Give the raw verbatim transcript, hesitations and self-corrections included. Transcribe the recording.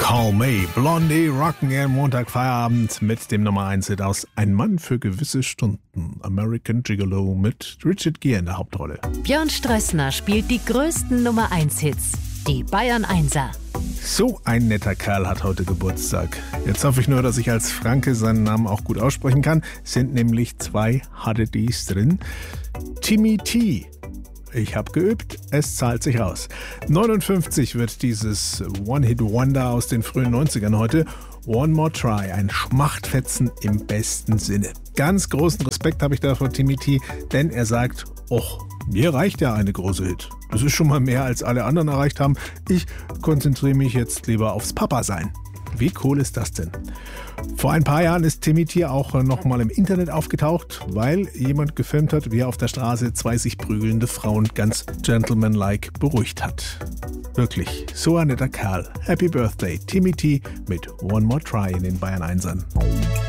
Call Me, Blondie rocken ihren Montagfeierabend mit dem Nummer eins Hit aus Ein Mann für gewisse Stunden. American Gigolo mit Richard Gere in der Hauptrolle. Björn Strössner spielt die größten Nummer eins Hits, die Bayern Einser. So ein netter Kerl hat heute Geburtstag. Jetzt hoffe ich nur, dass ich als Franke seinen Namen auch gut aussprechen kann. Es sind nämlich zwei harte Ds drin. Timmy T. Ich habe geübt, es zahlt sich aus. neunundfünfzig wird dieses One-Hit-Wonder aus den frühen neunzigern heute. One More Try, ein Schmachtfetzen im besten Sinne. Ganz großen Respekt habe ich da vor Timmy T, denn er sagt, och, mir reicht ja eine große Hit. Das ist schon mal mehr, als alle anderen erreicht haben. Ich konzentriere mich jetzt lieber aufs Papa-Sein. Wie cool ist das denn? Vor ein paar Jahren ist Timmy T auch noch mal im Internet aufgetaucht, weil jemand gefilmt hat, wie er auf der Straße zwei sich prügelnde Frauen ganz gentlemanlike beruhigt hat. Wirklich, so ein netter Kerl. Happy Birthday, Timmy T mit One More Try in den Bayern Einsern.